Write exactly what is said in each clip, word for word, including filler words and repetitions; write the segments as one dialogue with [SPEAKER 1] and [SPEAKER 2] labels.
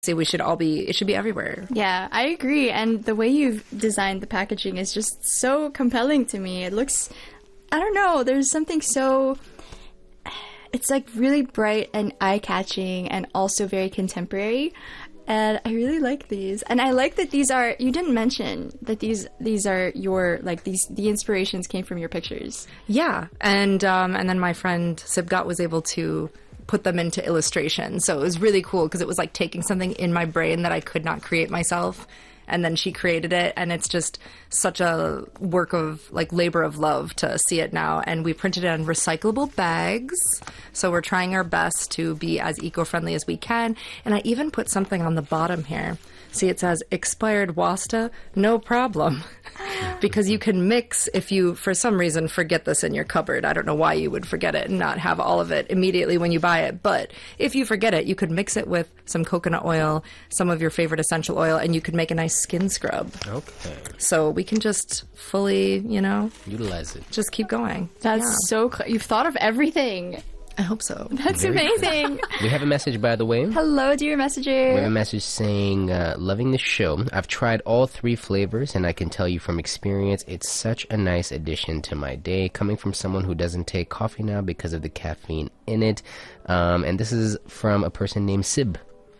[SPEAKER 1] say we should all be, it should be everywhere.
[SPEAKER 2] Yeah, I agree. And the way you've designed the packaging is just so compelling to me. It looks, I don't know, there's something so, it's like really bright and eye-catching and also very contemporary. And I really like these. And I like that these are, you didn't mention that these these are your, like, these, the inspirations came from your pictures.
[SPEAKER 1] Yeah. And um, and then my friend Sibgat was able to put them into illustration. So it was really cool because it was like taking something in my brain that I could not create myself. And then she created it, and it's just such a work of, like, labor of love to see it now. And we printed it on recyclable bags, so we're trying our best to be as eco-friendly as we can. And I even put something on the bottom here. See, it says, expired Wasta, no problem. Because you can mix, if you, for some reason, forget this in your cupboard. I don't know why you would forget it and not have all of it immediately when you buy it. But if you forget it, you could mix it with some coconut oil, some of your favorite essential oil, and you could make a nice skin scrub.
[SPEAKER 3] Okay.
[SPEAKER 1] So we can just fully, you know,
[SPEAKER 3] utilize it.
[SPEAKER 1] Just keep going.
[SPEAKER 2] That's
[SPEAKER 1] yeah.
[SPEAKER 2] so cool. You've thought of everything.
[SPEAKER 1] I hope so.
[SPEAKER 2] That's
[SPEAKER 3] Very
[SPEAKER 2] amazing.
[SPEAKER 3] We have a message, by the way.
[SPEAKER 2] Hello, dear messenger.
[SPEAKER 3] We have a message saying, uh, loving the show. I've tried all three flavors, and I can tell you from experience, it's such a nice addition to my day, coming from someone who doesn't take coffee now because of the caffeine in it. Um, and this is from a person named Sib.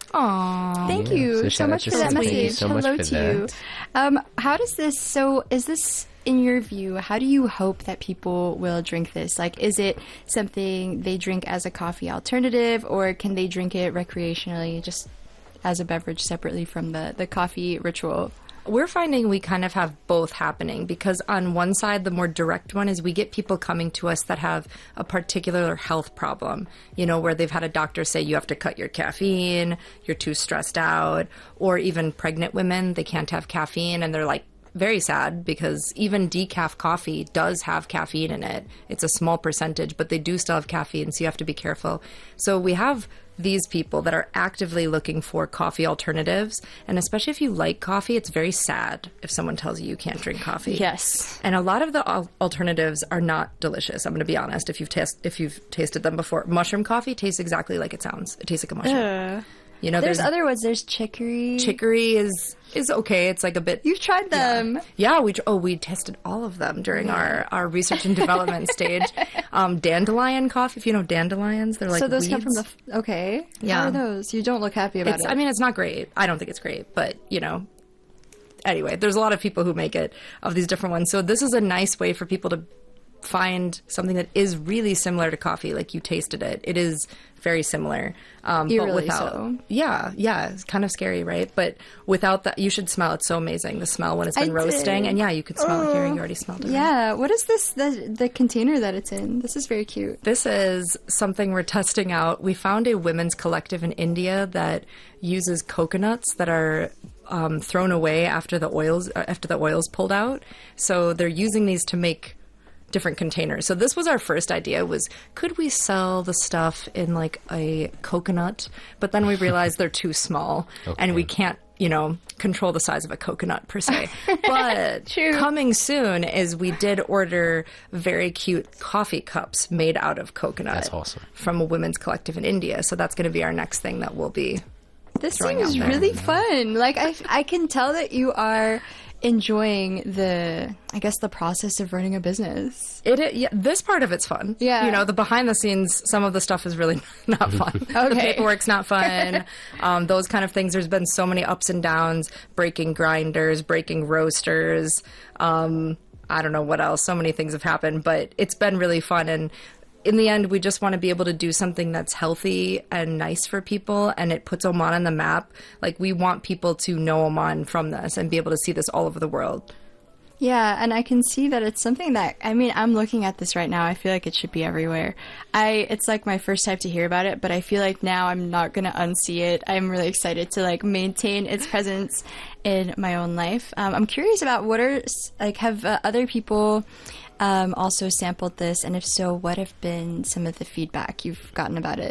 [SPEAKER 1] Aww.
[SPEAKER 2] Thank
[SPEAKER 3] Yeah.
[SPEAKER 2] you
[SPEAKER 3] So
[SPEAKER 2] so,
[SPEAKER 3] shout out
[SPEAKER 2] much
[SPEAKER 3] to
[SPEAKER 2] for that
[SPEAKER 3] Sib.
[SPEAKER 2] message.
[SPEAKER 3] Thank you so much
[SPEAKER 2] Hello
[SPEAKER 3] for
[SPEAKER 2] to you.
[SPEAKER 3] that.
[SPEAKER 2] Um, how does this, so is this, in your view, how do you hope that people will drink this? Like, is it something they drink as a coffee alternative, or can they drink it recreationally, just as a beverage separately from the, the coffee ritual?
[SPEAKER 1] We're finding we kind of have both happening, because on one side, the more direct one is we get people coming to us that have a particular health problem, you know, where they've had a doctor say you have to cut your caffeine, you're too stressed out, or even pregnant women, they can't have caffeine, and they're like, very sad, because even decaf coffee does have caffeine in it. It's a small percentage, but they do still have caffeine, so you have to be careful. So we have these people that are actively looking for coffee alternatives, and especially if you like coffee, it's very sad if someone tells you you can't drink coffee.
[SPEAKER 2] Yes.
[SPEAKER 1] And a lot of the al- alternatives are not delicious. I'm going to be honest. If you've tas- if you've tasted them before, mushroom coffee tastes exactly like it sounds. It tastes like a mushroom.
[SPEAKER 2] Uh,
[SPEAKER 1] you know,
[SPEAKER 2] there's,
[SPEAKER 1] there's
[SPEAKER 2] other ones. There's chicory.
[SPEAKER 1] Chicory is is okay. It's like a bit.
[SPEAKER 2] You've tried them.
[SPEAKER 1] Yeah, yeah we oh we tested all of them during our, our research and development stage. Um, dandelion coffee, if you know dandelions, they're like
[SPEAKER 2] so those
[SPEAKER 1] weeds.
[SPEAKER 2] come from the f- okay.
[SPEAKER 1] Yeah.
[SPEAKER 2] How are those? You don't look happy about
[SPEAKER 1] It's,
[SPEAKER 2] it.
[SPEAKER 1] I mean, it's not great. I don't think it's great, but you know. Anyway, there's a lot of people who make it of these different ones. So this is a nice way for people to find something that is really similar to coffee. Like, you tasted it. It is very similar. Um, but
[SPEAKER 2] Eerily
[SPEAKER 1] without,
[SPEAKER 2] so.
[SPEAKER 1] Yeah, yeah. It's kind of scary, right? But without that, you should smell. It's so amazing. The smell when it's been
[SPEAKER 2] I
[SPEAKER 1] roasting.
[SPEAKER 2] did.
[SPEAKER 1] And yeah, you could smell
[SPEAKER 2] Oh.
[SPEAKER 1] it here. You already smelled it.
[SPEAKER 2] Yeah. What is this, the, the container that it's in? This is very cute.
[SPEAKER 1] This is something we're testing out. We found a women's collective in India that uses coconuts that are um, thrown away after the oils uh, after the oil's pulled out. So they're using these to make different containers. So this was our first idea, was could we sell the stuff in like a coconut? But then we realized they're too small
[SPEAKER 3] Okay.
[SPEAKER 1] and we can't, you know, control the size of a coconut per se. But
[SPEAKER 2] True.
[SPEAKER 1] coming soon is we did order very cute coffee cups made out of coconut.
[SPEAKER 3] That's awesome.
[SPEAKER 1] From a women's collective in India. So that's going to be our next thing that we'll be
[SPEAKER 2] This
[SPEAKER 1] throwing
[SPEAKER 2] seems
[SPEAKER 1] out there.
[SPEAKER 2] really fun. Like, I, I can tell that you are enjoying the, I guess, the process of running a business.
[SPEAKER 1] It, it yeah, this part of it's fun.
[SPEAKER 2] Yeah.
[SPEAKER 1] You know, the behind the scenes, some of the stuff is really not fun. The
[SPEAKER 2] Okay.
[SPEAKER 1] paperwork's not fun. um, those kind of things. There's been so many ups and downs, breaking grinders, breaking roasters. Um, I don't know what else. So many things have happened, but it's been really fun. And in the end, we just want to be able to do something that's healthy and nice for people, and it puts Oman on the map. Like, we want people to know Oman from this and be able to see this all over the world.
[SPEAKER 2] Yeah, and I can see that it's something that, I mean, I'm looking at this right now. I feel like it should be everywhere. I It's like my first time to hear about it, but I feel like now I'm not going to unsee it. I'm really excited to, like, maintain its presence in my own life. Um, I'm curious about what are, like, have uh, other people um, also sampled this? And if so, what have been some of the feedback you've gotten about it?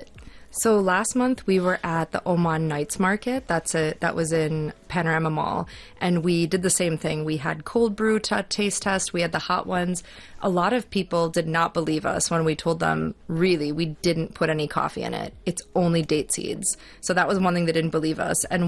[SPEAKER 1] So last month we were at the Oman Nights Market. That's a that was in Panorama Mall, and we did the same thing. We had cold brew t- taste test. We had the hot ones. A lot of people did not believe us when we told them, really, we didn't put any coffee in it. It's only date seeds. So that was one thing they didn't believe us. And